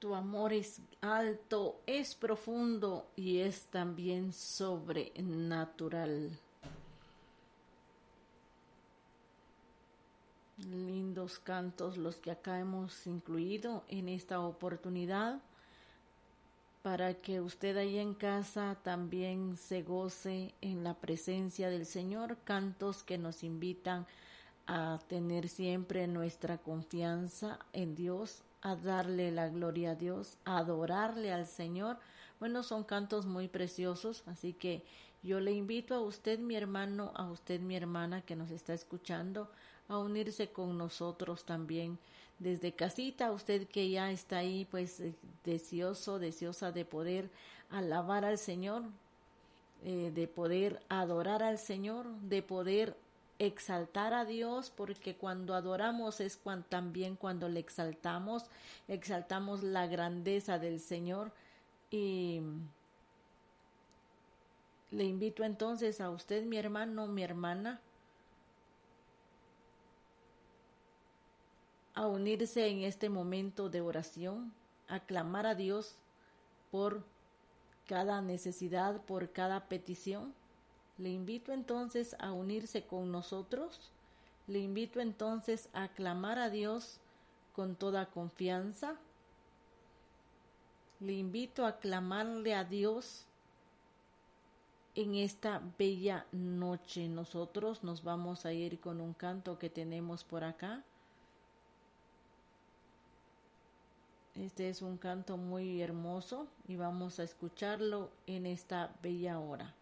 Tu amor es alto, es profundo y es también sobrenatural. Lindos cantos los que acá hemos incluido en esta oportunidad para que usted ahí en casa también se goce en la presencia del Señor. Cantos que nos invitan a tener siempre nuestra confianza en Dios, a darle la gloria a Dios, a adorarle al Señor. Bueno, son cantos muy preciosos, así que yo le invito a usted, mi hermano, a usted, mi hermana, que nos está escuchando, a unirse con nosotros también desde casita, usted que ya está ahí, pues deseosa de poder alabar al Señor, de poder adorar al Señor, de poder exaltar a Dios, porque cuando adoramos es también cuando le exaltamos la grandeza del Señor. Y le invito entonces a usted, mi hermano, mi hermana, a unirse en este momento de oración, a clamar a Dios por cada necesidad, por cada petición. Le invito entonces a unirse con nosotros. Le invito entonces a clamar a Dios con toda confianza. Le invito a clamarle a Dios en esta bella noche. Nosotros nos vamos a ir con un canto que tenemos por acá. Este es un canto muy hermoso y vamos a escucharlo en esta bella hora.